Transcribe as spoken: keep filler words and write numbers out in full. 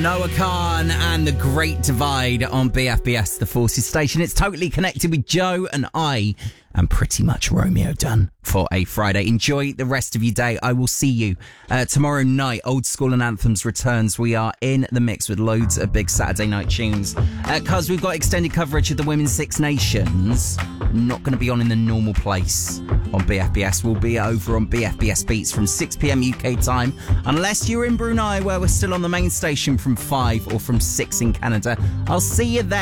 Noah Khan and The Great Divide on B F B S, the Forces station. It's totally connected with Joe and I am pretty much Romeo done for a Friday. Enjoy the rest of your day. I will see you uh, tomorrow night. Old School and Anthems returns. We are in the mix with loads of big Saturday night tunes. Because uh, we've got extended coverage of the Women's Six Nations. Not going to be on in the normal place on B F B S. We'll be over on B F B S Beats from six p.m. U K time. Unless you're in Brunei, where we're still on the main station from five or from six in Canada. I'll see you there.